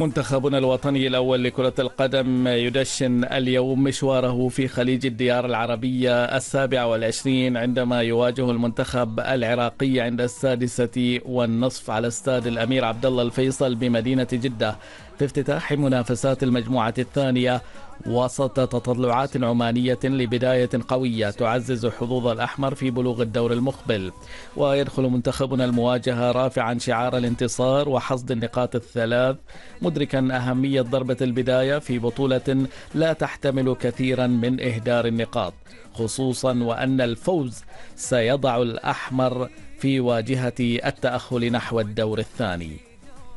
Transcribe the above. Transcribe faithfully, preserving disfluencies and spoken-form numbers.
منتخبنا الوطني الأول لكرة القدم يدشن اليوم مشواره في خليج الديار العربية السابع والعشرين عندما يواجه المنتخب العراقي عند السادسة والنصف على استاد الأمير عبد الله الفيصل بمدينة جدة في افتتاح منافسات المجموعة الثانية وسط تطلعات عمانية لبداية قوية تعزز حظوظ الأحمر في بلوغ الدور المقبل. ويدخل منتخبنا المواجهة رافعا شعار الانتصار وحصد النقاط الثلاث، مدركا أهمية ضربة البداية في بطولة لا تحتمل كثيرا من إهدار النقاط، خصوصا وأن الفوز سيضع الأحمر في واجهة التأهل نحو الدور الثاني.